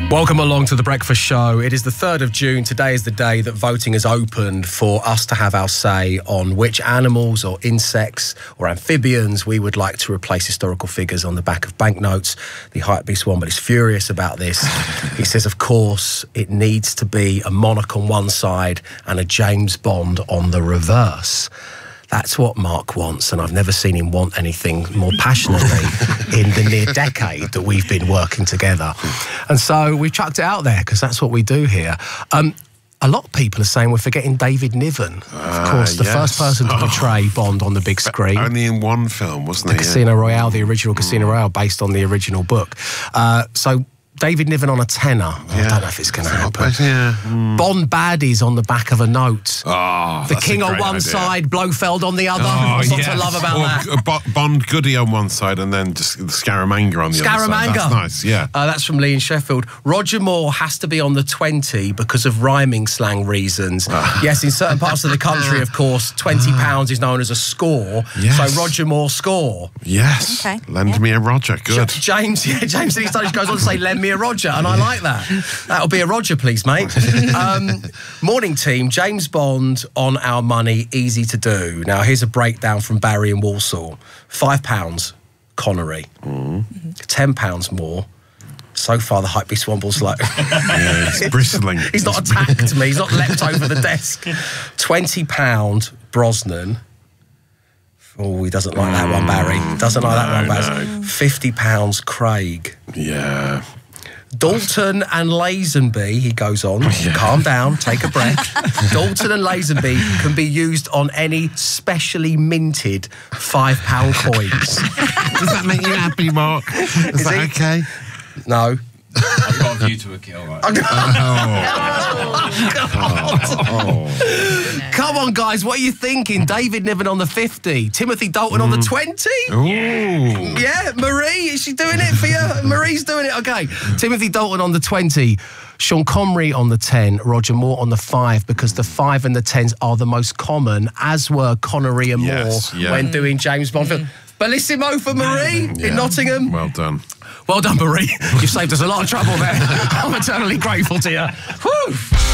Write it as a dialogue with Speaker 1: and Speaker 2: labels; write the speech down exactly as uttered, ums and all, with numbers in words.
Speaker 1: Welcome along to The Breakfast Show. It is the third of June. Today is the day that voting has opened for us to have our say on which animals or insects or amphibians we would like to replace historical figures on the back of banknotes. The Hypebeast Wombat is furious about this. He says, of course, it needs to be a monarch on one side and a James Bond on the reverse. That's what Mark wants, and I've never seen him want anything more passionately in the near decade that we've been working together. And so we've chucked it out there, because that's what we do here. Um, a lot of people are saying we're forgetting David Niven. Of
Speaker 2: uh,
Speaker 1: course, the
Speaker 2: yes.
Speaker 1: first person to portray oh. Bond on the big screen.
Speaker 2: Only in one film, wasn't
Speaker 1: the
Speaker 2: he?
Speaker 1: Casino Royale, the original mm. Casino Royale, based on the original book. Uh, so... David Niven on a tenner. Yeah. I don't know if it's going to happen.
Speaker 2: Yeah. Mm.
Speaker 1: Bond baddies on the back of a note.
Speaker 2: Oh,
Speaker 1: the King on one
Speaker 2: idea.
Speaker 1: side, Blofeld on the other.
Speaker 2: Oh,
Speaker 1: What's not
Speaker 2: yes.
Speaker 1: to love about
Speaker 2: or
Speaker 1: that?
Speaker 2: A Bond goodie on one side and then just Scaramanga on the
Speaker 1: Scaramanga.
Speaker 2: other side. That's nice, yeah.
Speaker 1: Uh, that's from Lee in Sheffield. Roger Moore has to be on the twenty because of rhyming slang reasons.
Speaker 2: Uh.
Speaker 1: Yes, in certain parts of the country, of course, twenty pounds is known as a score.
Speaker 2: Yes.
Speaker 1: So Roger Moore score.
Speaker 2: Yes.
Speaker 3: Okay.
Speaker 2: Lend
Speaker 3: yeah.
Speaker 2: me a Roger. Good.
Speaker 1: J James, yeah, James these days goes on to say, lend me a Roger, and I like that. That'll be a Roger, please, mate. Um, morning team, James Bond on our money, easy to do. Now, here's a breakdown from Barry in Walsall. Five pounds, Connery. Mm. Ten pounds more. So far, the Hypebeast Womble's like...
Speaker 2: yeah, it's bristling.
Speaker 1: He's not attacked me. He's not leapt over the desk. Twenty pound, Brosnan. Oh, he doesn't like mm, that one, Barry. Doesn't like no, that one, Baz. No. Fifty pounds, Craig.
Speaker 2: Yeah.
Speaker 1: Dalton and Lazenby, he goes on, yeah. calm down, take a breath. Dalton and Lazenby can be used on any specially minted five pound coins.
Speaker 2: Does that make you happy, Mark? Is, Is that he? okay?
Speaker 1: No.
Speaker 4: I've got a view to a kill, right?
Speaker 1: Oh,
Speaker 2: oh, oh.
Speaker 1: Come on, guys, what are you thinking? David Niven on the fifty, Timothy Dalton mm. on the twenty.
Speaker 2: Ooh.
Speaker 1: Yeah, Marie, is she doing it for you? Marie's doing it, okay. Timothy Dalton on the twenty, Sean Connery on the ten, Roger Moore on the five, because the five and the tens are the most common, as were Connery and
Speaker 2: yes,
Speaker 1: Moore
Speaker 2: yeah.
Speaker 1: when doing James Bond films. Bellissimo for Marie
Speaker 2: yeah.
Speaker 1: in Nottingham.
Speaker 2: Well done.
Speaker 1: Well done, Marie. You've saved us a lot of trouble there. I'm eternally grateful to you. Whew.